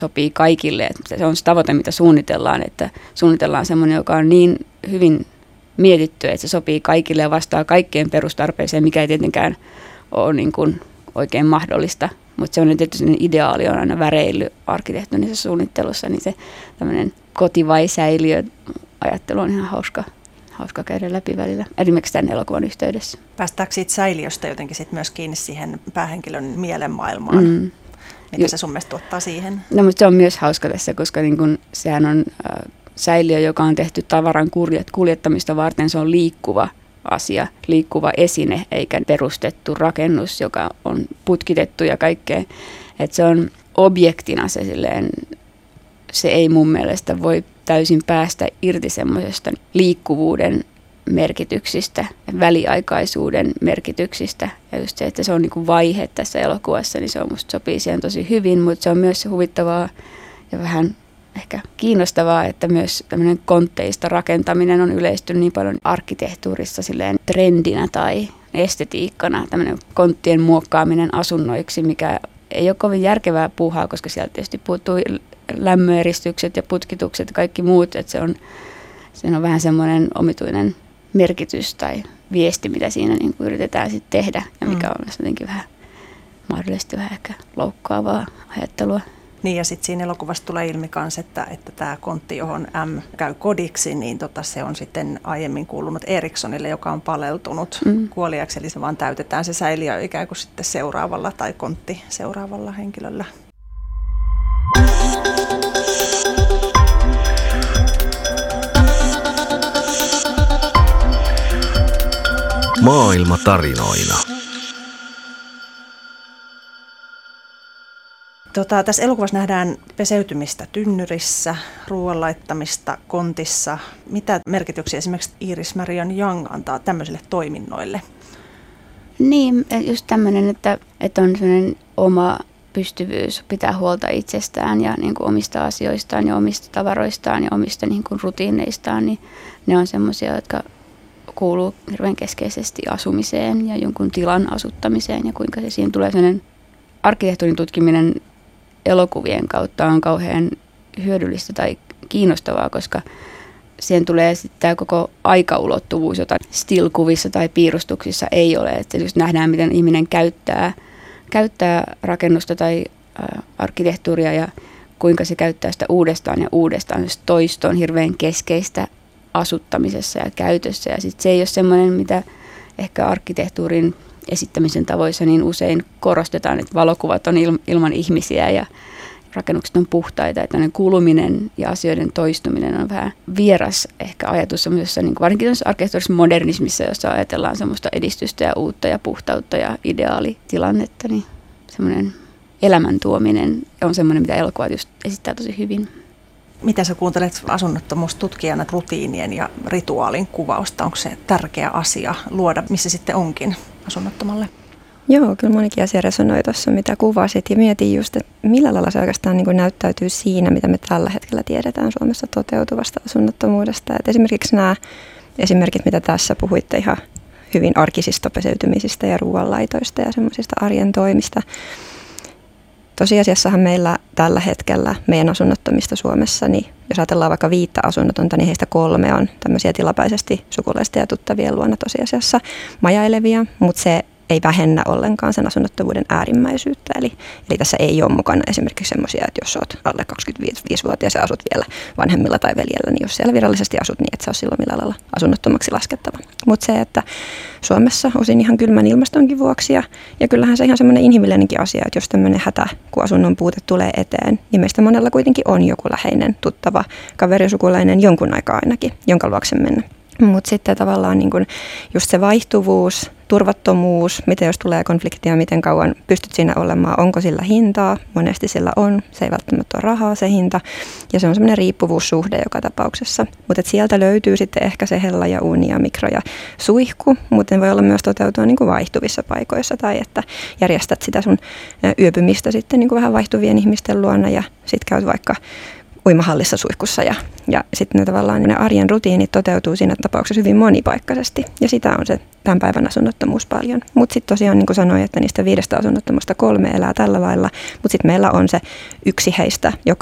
sopii kaikille. Että se on se tavoite, mitä suunnitellaan, että suunnitellaan semmoinen, joka on niin hyvin mietitty, että se sopii kaikille ja vastaa kaikkien perustarpeeseen, mikä ei tietenkään ole niin kuin oikein mahdollista. Mutta se on tietysti ideaali on aina väreily arkkitehtonisessa suunnittelussa, niin se tämmöinen koti vai säiliö ajattelu on ihan hauska käydä läpi välillä, esimerkiksi tämän elokuvan yhteydessä. Päästäänkö siitä säiliöstä jotenkin sit myös kiinni siihen päähenkilön mielenmaailmaan? Mitä se sun mielestä tuottaa siihen? No, mutta se on myös hauska tässä, koska niin kun sehän on säiliö, joka on tehty tavaran kuljettamista varten. Se on liikkuva asia, liikkuva esine, eikä perustettu rakennus, joka on putkitettu ja kaikkea. Että se on objektina se ei mun mielestä voi täysin päästä irti semmoisesta liikkuvuuden merkityksistä, väliaikaisuuden merkityksistä. Ja just se, että se on niin kuin vaihe tässä elokuvassa, niin se on musta sopii siihen tosi hyvin, mutta se on myös huvittavaa ja vähän ehkä kiinnostavaa, että myös tämmöinen kontteista rakentaminen on yleistynyt niin paljon arkkitehtuurissa silleen trendinä tai estetiikkana. Tämmöinen konttien muokkaaminen asunnoiksi, mikä ei ole kovin järkevää puuhaa, koska sieltä tietysti puuttuu lämmöeristykset ja putkitukset ja kaikki muut, että se on vähän semmoinen omituinen merkitys tai viesti, mitä siinä niin kuin yritetään sitten tehdä ja mikä on jotenkin vähän mahdollisesti vähän ehkä loukkaavaa ajattelua. Niin ja sitten siinä elokuvassa tulee ilmi myös, että tämä kontti, johon M käy kodiksi, niin se on sitten aiemmin kuulunut Erikssonille, joka on paleltunut kuoliaksi. Eli se vaan täytetään se säiliö ikään kuin sitten seuraavalla tai kontti seuraavalla henkilöllä. Maailma tarinoina. Tässä elokuvassa nähdään peseytymistä tynnyrissä, ruoan laittamista kontissa. Mitä merkityksiä esimerkiksi Iris Marion Young antaa tämmöisille toiminnoille? Niin, just tämmöinen, että on sellainen oma pystyvyys pitää huolta itsestään ja niin kuin omista asioistaan ja omista tavaroistaan ja omista niin kuin rutiineistaan, niin ne on semmoisia, jotka kuuluu hirveän keskeisesti asumiseen ja jonkun tilan asuttamiseen ja kuinka se siinä tulee sellainen arkkitehtuurin tutkiminen elokuvien kautta on kauhean hyödyllistä tai kiinnostavaa, koska siihen tulee sitten tämä koko aikaulottuvuus, jota still-kuvissa tai piirustuksissa ei ole. Että just nähdään, miten ihminen käyttää rakennusta tai arkkitehtuuria ja kuinka se käyttää sitä uudestaan ja uudestaan. Toisto on hirveän keskeistä asuttamisessa ja käytössä. Ja sitten se ei ole semmoinen, mitä ehkä arkkitehtuurin esittämisen tavoissa niin usein korostetaan, että valokuvat on ilman ihmisiä ja rakennukset on puhtaita. Että kuluminen ja asioiden toistuminen on vähän vieras ehkä ajatus semmoisessa, niin varsinkin arkkitehtuurisessa modernismissa, jossa ajatellaan semmoista edistystä ja uutta ja puhtautta ja ideaalitilannetta, niin semmoinen elämän tuominen on semmoinen, mitä elokuvat just esittää tosi hyvin. Mitä sä kuuntelet asunnottomuustutkijana rutiinien ja rituaalin kuvausta? Onko se tärkeä asia luoda, missä sitten onkin asunnottomalle? Joo, kyllä monikin asia resonoi tuossa, mitä kuvasit ja mietin just, että millä lailla se oikeastaan niin kuin näyttäytyy siinä, mitä me tällä hetkellä tiedetään Suomessa toteutuvasta asunnottomuudesta. Et esimerkiksi nämä esimerkit, mitä tässä puhuitte ihan hyvin arkisista peseytymisistä ja ruoanlaitoista ja semmoisista arjen toimista. Tosiasiassahan meillä tällä hetkellä meidän asunnottomista Suomessa, niin jos ajatellaan vaikka 5 asunnotonta, niin heistä 3 on tämmöisiä tilapäisesti sukulaisten ja tuttavien luona tosiasiassa majailevia, mutta se ei vähennä ollenkaan sen asunnottomuuden äärimmäisyyttä. Eli tässä ei ole mukana esimerkiksi semmoisia, että jos olet alle 25-vuotias ja asut vielä vanhemmilla tai veljellä, niin jos siellä virallisesti asut, niin et sä ole silloin millään lailla asunnottomaksi laskettava. Mutta se, että Suomessa osin ihan kylmän ilmastonkin vuoksi, ja kyllähän se ihan semmoinen inhimillinenkin asia, että jos tämmöinen hätä, kun asunnon puute tulee eteen, niin meistä monella kuitenkin on joku läheinen, tuttava, kaverisukulainen jonkun aikaa ainakin, jonka luokse mennä. Mutta sitten tavallaan niin kun just se vaihtuvuus, turvattomuus, miten jos tulee konfliktia, miten kauan pystyt siinä olemaan, onko sillä hintaa, monesti sillä on, se ei välttämättä ole rahaa se hinta, ja se on semmoinen riippuvuussuhde joka tapauksessa. Mutta sieltä löytyy sitten ehkä se hella ja uni ja mikro ja suihku, mutta ne voi olla myös toteutua niin kuin vaihtuvissa paikoissa, tai että järjestät sitä sun yöpymistä sitten niin kuin vähän vaihtuvien ihmisten luona, ja sitten käyt vaikka uimahallissa suihkussa ja sitten ne tavallaan ne arjen rutiinit toteutuu siinä tapauksessa hyvin monipaikkaisesti ja sitä on se tämän päivän asunnottomuus paljon. Mutta sitten tosiaan niin kuin sanoin, että niistä 5 asunnottomasta 3 elää tällä lailla, mutta sitten meillä on se yksi heistä,